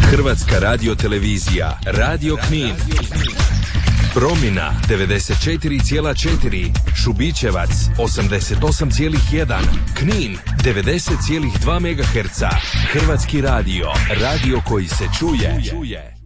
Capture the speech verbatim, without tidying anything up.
Hrvatska radiotelevizija, Radio Knin. Promjena devedeset četiri zarez četiri, Šubićevac osamdeset osam zarez jedan, Knin devedeset zarez dva megaherca. Hrvatski radio, radio koji se čuje.